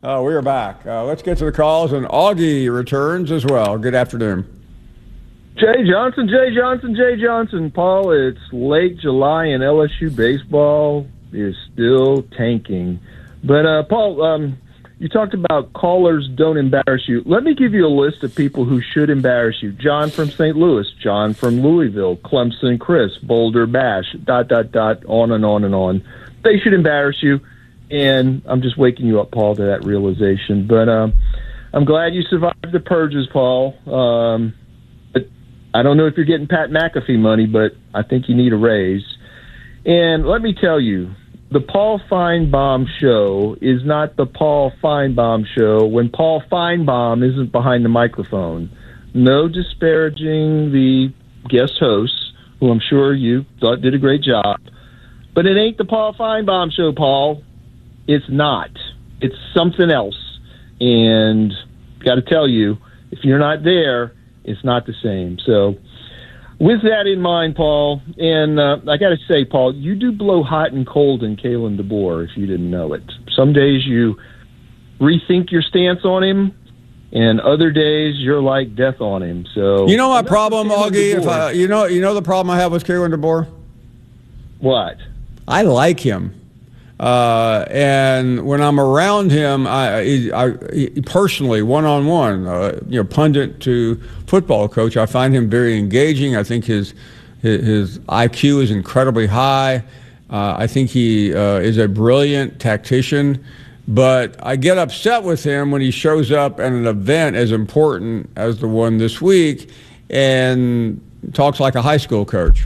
We are back. Let's get to the calls, and Augie returns as well. Good afternoon. Jay Johnson. Paul, it's late July, and LSU baseball is still tanking. But, Paul, you talked about callers don't embarrass you. Let me give you a list of people who should embarrass you. John from St. Louis, John from Louisville, Clemson Chris, Boulder Bash, ... on and on and on. They should embarrass you. And I'm just waking you up, Paul, to that realization. But I'm glad you survived the purges, Paul. But I don't know if you're getting Pat McAfee money, but I think you need a raise. And let me tell you, the Paul Feinbaum show is not the Paul Feinbaum show when Paul Feinbaum isn't behind the microphone. No disparaging the guest hosts, who I'm sure you thought did a great job. But it ain't the Paul Feinbaum show, Paul. It's not. It's something else. And got to tell you, if you're not there, it's not the same. So with that in mind, Paul, and I got to say, Paul, you do blow hot and cold in Kalen DeBoer, if you didn't know it. Some days you rethink your stance on him, and other days you're like death on him. So you know my problem, Augie? You know the problem I have with Kalen DeBoer? What? I like him. And when I'm around him, I personally, one-on-one, pundit to football coach, I find him very engaging. I think his IQ is incredibly high. I think he is a brilliant tactician. But I get upset with him when he shows up at an event as important as the one this week and talks like a high school coach.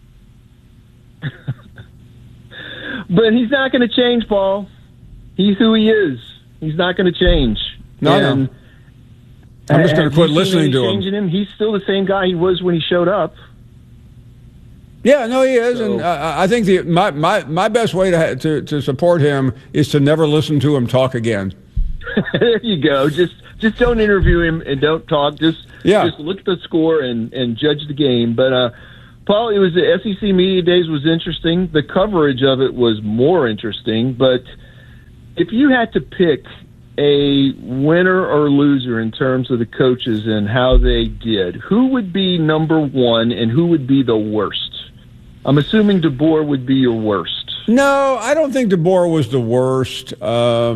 But he's not going to change, Paul. He's who he is. He's not going to change. No, I'm just going to quit listening to him. He's still the same guy he was when he showed up. Yeah, no, he is, and I think my best way to support him is to never listen to him talk again. There you go. Just don't interview him and don't talk. Just look at the score and judge the game. But Paul, it was the SEC Media Days was interesting. The coverage of it was more interesting. But if you had to pick a winner or loser in terms of the coaches and how they did, who would be number one and who would be the worst? I'm assuming DeBoer would be your worst. No, I don't think DeBoer was the worst. I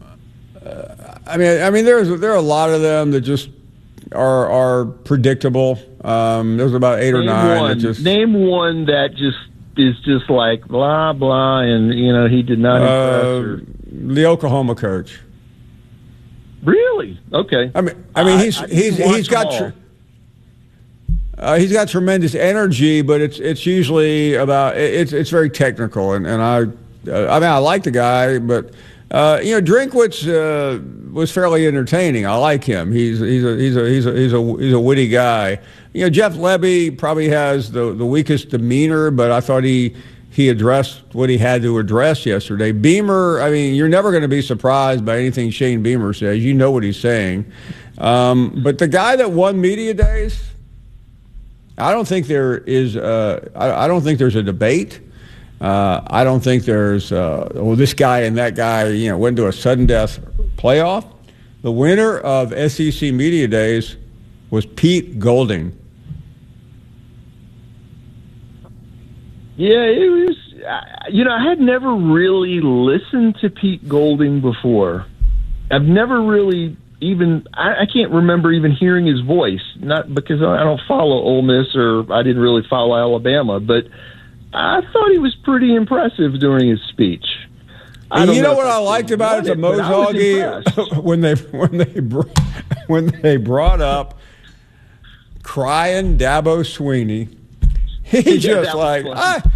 mean, there are a lot of them that just are predictable. There's about 8 or 9. Name one that just is just like blah blah, and he did not impress. The Oklahoma coach. Really? Okay. I mean, he's got tremendous energy, but it's usually about it's very technical, and I like the guy, but Drinkwitz was fairly entertaining. I like him. He's a witty guy. Jeff Lebby probably has the weakest demeanor, but I thought he addressed what he had to address yesterday. Beamer, I mean, you're never going to be surprised by anything Shane Beamer says. You know what he's saying. But the guy that won Media Days, I don't think there is. I don't think there's a debate. I don't think there's. This guy and that guy, went to a sudden death playoff. The winner of SEC Media Days was Pete Golding. Yeah, it was. I had never really listened to Pete Golding before. I've never really even. I can't remember even hearing his voice. Not because I don't follow Ole Miss or I didn't really follow Alabama, but I thought he was pretty impressive during his speech. You know what I liked about it the most, Augie? when they brought up crying Dabo Swinney. He just like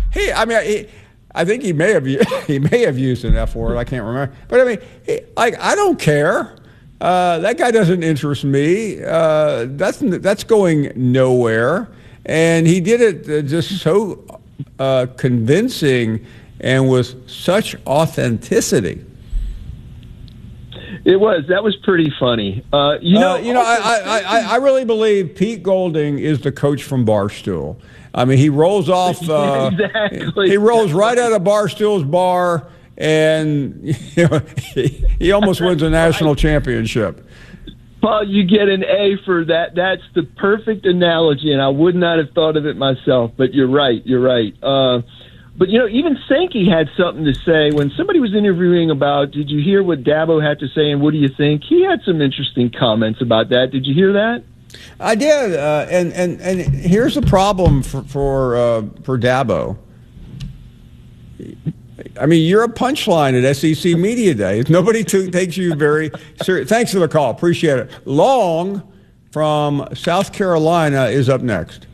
I think he may have used an F word. I can't remember, but I mean, I don't care. That guy doesn't interest me. That's going nowhere, and he did it just so convincing and with such authenticity. That was pretty funny. I really believe Pete Golding is the coach from Barstool. I mean, he rolls off. Exactly. He rolls right out of Barstool's bar and he almost wins a national championship. Paul, you get an A for that. That's the perfect analogy, and I would not have thought of it myself, but you're right. But, even Sankey had something to say. When somebody was interviewing about, did you hear what Dabo had to say and what do you think? He had some interesting comments about that. Did you hear that? I did, and here's the problem for Dabo. I mean, you're a punchline at SEC Media Day. Nobody takes you very serious. Thanks for the call. Appreciate it. Long from South Carolina is up next.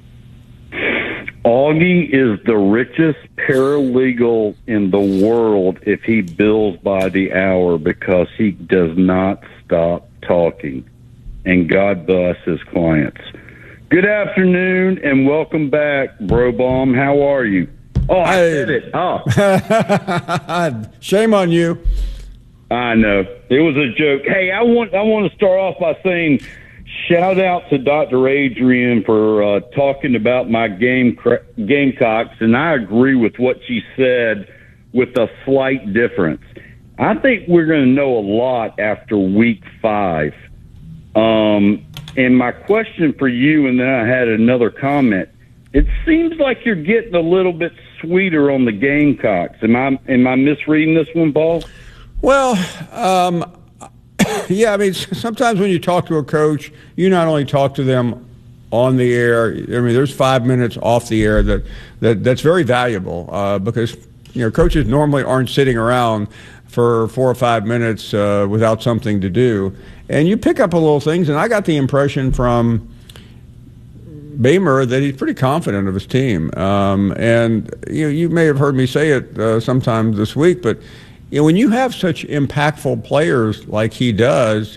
Augie is the richest paralegal in the world if he bills by the hour because he does not stop talking. And God bless his clients. Good afternoon and welcome back, Bro Bomb. How are you? Oh, I said it. Oh. Shame on you. I know. It was a joke. Hey, I want to start off by saying shout out to Dr. Adrian for talking about my Gamecocks, and I agree with what she said with a slight difference. I think we're going to know a lot after week 5. And my question for you, and then I had another comment. It seems like you're getting a little bit sweeter on the Gamecocks. Am I misreading this one, Paul? Well, yeah. I mean, sometimes when you talk to a coach, you not only talk to them on the air. I mean, there's 5 minutes off the air that's very valuable because coaches normally aren't sitting around for 4 or 5 minutes without something to do. And you pick up a little things, and I got the impression from Beamer that he's pretty confident of his team. And you may have heard me say it sometime this week, but when you have such impactful players like he does,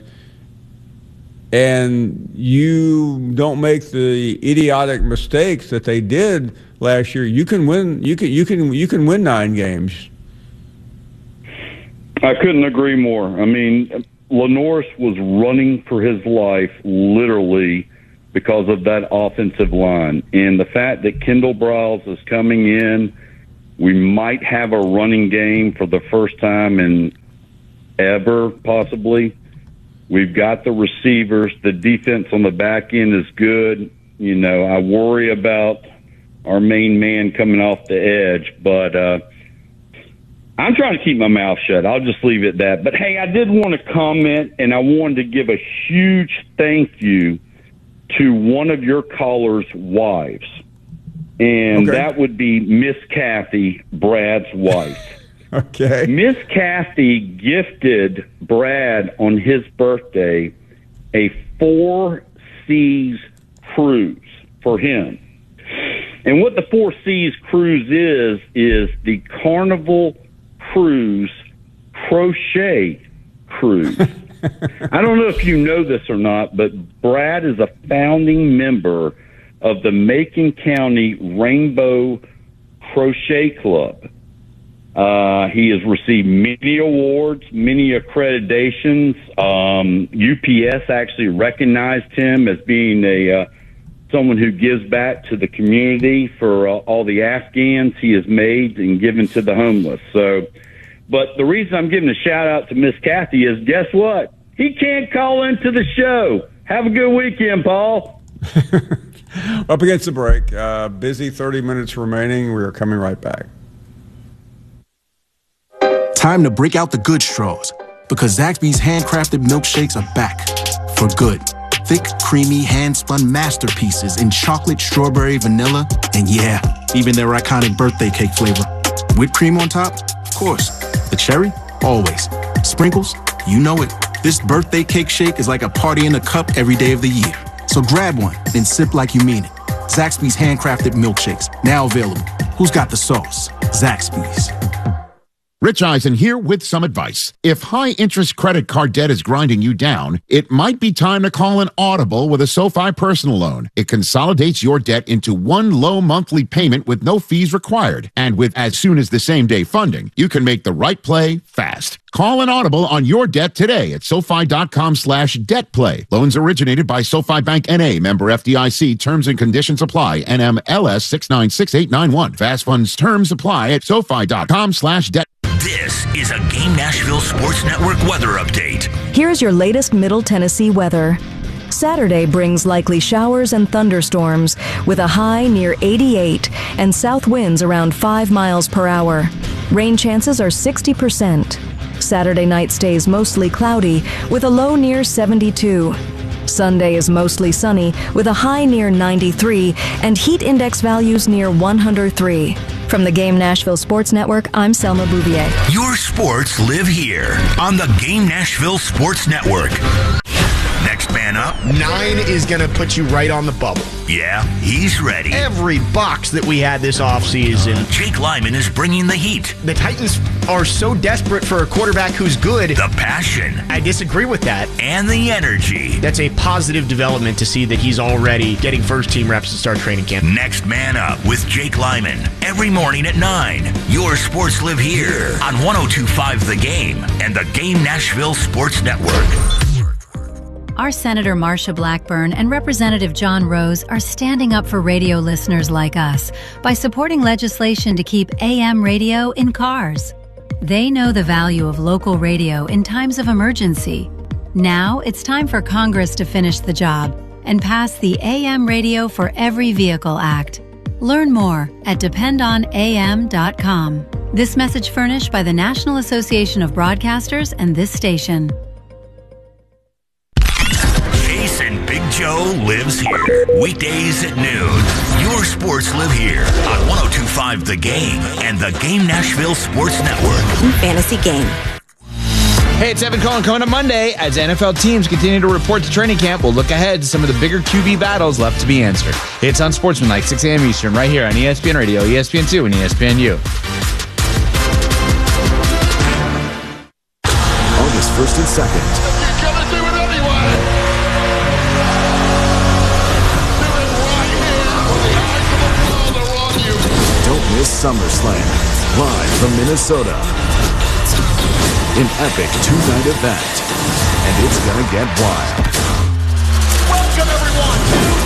and you don't make the idiotic mistakes that they did last year, you can win. You can win 9 games. I couldn't agree more. I mean, Lenoris was running for his life, literally, because of that offensive line. And the fact that Kendall Briles is coming in, we might have a running game for the first time in ever, possibly. We've got the receivers. The defense on the back end is good. I worry about our main man coming off the edge, but I'm trying to keep my mouth shut. I'll just leave it at that. But, hey, I did want to comment, and I wanted to give a huge thank you to one of your callers' wives. And that would be Miss Kathy, Brad's wife. Okay. Miss Kathy gifted Brad on his birthday a 4 Seas cruise for him. And what the 4 Seas cruise is the Carnival Cruise Crochet Cruise. I don't know if you know this or not, but Brad is a founding member of the Macon County Rainbow Crochet Club. He has received many awards, many accreditations. UPS actually recognized him as being someone who gives back to the community for all the Afghans he has made and given to the homeless. But the reason I'm giving a shout out to Miss Kathy is, guess what? He can't call into the show. Have a good weekend, Paul. Up against the break. Busy 30 minutes remaining. We are coming right back. Time to break out the good straws, because Zaxby's handcrafted milkshakes are back for good. Thick, creamy, hand-spun masterpieces in chocolate, strawberry, vanilla, and yeah, even their iconic birthday cake flavor. Whipped cream on top? Of course. The cherry? Always. Sprinkles? You know it. This birthday cake shake is like a party in a cup every day of the year. So grab one and sip like you mean it. Zaxby's handcrafted milkshakes, now available. Who's got the sauce? Zaxby's. Rich Eisen here with some advice. If high-interest credit card debt is grinding you down, it might be time to call an Audible with a SoFi personal loan. It consolidates your debt into one low monthly payment with no fees required. And with as soon as the same-day funding, you can make the right play fast. Call an Audible on your debt today at SoFi.com/debtplay. Loans originated by SoFi Bank N.A., member FDIC. Terms and conditions apply. NMLS 696891. Fast funds terms apply at SoFi.com/debt. This This is a Game Nashville Sports Network weather update. Here's your latest Middle Tennessee weather. Saturday brings likely showers and thunderstorms with a high near 88 and south winds around 5 miles per hour. Rain chances are 60%. Saturday night stays mostly cloudy with a low near 72. Sunday is mostly sunny with a high near 93 and heat index values near 103. From the Game Nashville Sports Network, I'm Selma Bouvier. Your sports live here on the Game Nashville Sports Network. Next man up. 9 is going to put you right on the bubble. Yeah, he's ready. Every box that we had this offseason. Jake Lyman is bringing the heat. The Titans are so desperate for a quarterback who's good. The passion. I disagree with that. And the energy. That's a positive development to see that he's already getting first-team reps to start training camp. Next man up with Jake Lyman. Every morning at 9. Your sports live here on 102.5 The Game and the Game Nashville Sports Network. Our Senator Marsha Blackburn and Representative John Rose are standing up for radio listeners like us by supporting legislation to keep AM radio in cars. They know the value of local radio in times of emergency. Now it's time for Congress to finish the job and pass the AM Radio for Every Vehicle Act. Learn more at dependonam.com. This message furnished by the National Association of Broadcasters and this station. And Big Joe lives here. Weekdays at noon. Your sports live here on 102.5 The Game and the Game Nashville Sports Network. Fantasy Game. Hey, it's Evan Cohen. Coming up Monday, as NFL teams continue to report to training camp, we'll look ahead to some of the bigger QB battles left to be answered. It's on Sportsmanlike, 6 a.m. Eastern, right here on ESPN Radio, ESPN2, and ESPNU. August 1st and 2nd. SummerSlam, live from Minnesota. An epic 2-night event, and it's gonna get wild. Welcome everyone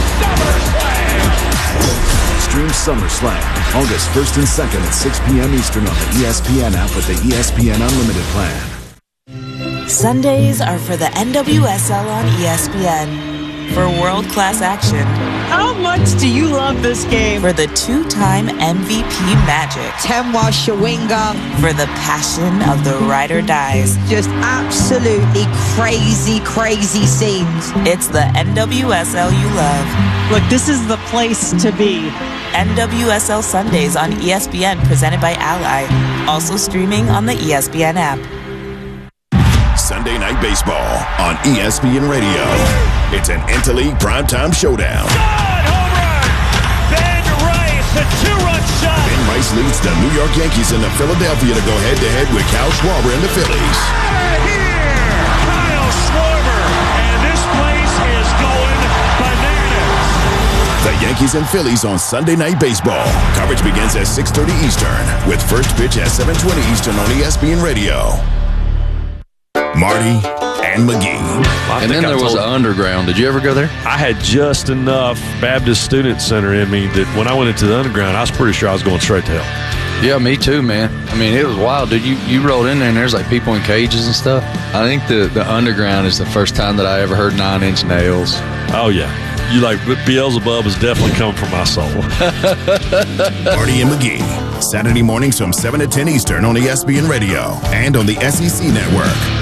to SummerSlam! Stream SummerSlam, August 1st and 2nd at 6 p.m. Eastern on the ESPN app with the ESPN Unlimited plan. Sundays are for the NWSL on ESPN. For world-class action. How much do you love this game? For the 2-time MVP magic. Temwa Shawinga. For the passion of the ride or dies. Just absolutely crazy, crazy scenes. It's the NWSL you love. Look, this is the place to be. NWSL Sundays on ESPN, presented by Ally. Also streaming on the ESPN app. Sunday Night Baseball on ESPN Radio. It's an Interleague primetime showdown. God, home run! Ben Rice, a 2-run shot. Ben Rice leads the New York Yankees into Philadelphia to go head-to-head with Kyle Schwarber and the Phillies. Out of here! Kyle Schwarber, and this place is going bananas. The Yankees and Phillies on Sunday Night Baseball. Coverage begins at 6:30 Eastern, with first pitch at 7:20 Eastern on ESPN Radio. Marty and McGee. And then there was an underground. Did you ever go there? I had just enough Baptist Student Center in me that when I went into the underground, I was pretty sure I was going straight to hell. Yeah, me too, man. I mean, it was wild, dude. You rolled in there and there's like people in cages and stuff. I think the underground is the first time that I ever heard 9 Inch Nails. Oh, yeah. You like Beelzebub is definitely coming from my soul. Marty and McGee, Saturday mornings from 7 to 10 Eastern on ESPN Radio and on the SEC Network.